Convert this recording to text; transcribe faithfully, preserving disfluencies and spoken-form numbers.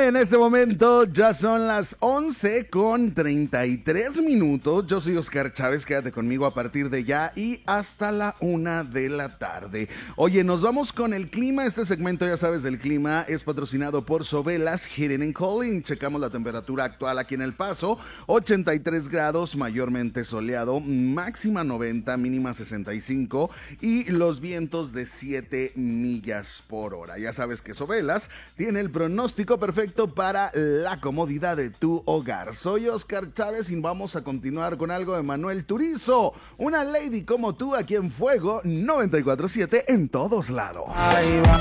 En este momento ya son las once con treinta y tres minutos. Yo soy Oscar Chávez, quédate conmigo a partir de ya y hasta la una de la tarde. Oye, nos vamos con el clima. Este segmento, ya sabes, del clima es patrocinado por Sobelas Heating and Cooling. Checamos la temperatura actual aquí en El Paso, ochenta y tres grados, mayormente soleado, máxima noventa, mínima sesenta y cinco y los vientos de siete millas por hora. Ya sabes que Sobelas tiene el pronóstico perfecto para la comodidad de tu hogar. Soy Oscar Chávez y vamos a continuar con algo de Manuel Turizo, una lady como tú aquí en Fuego noventa y cuatro siete en todos lados. Ahí va.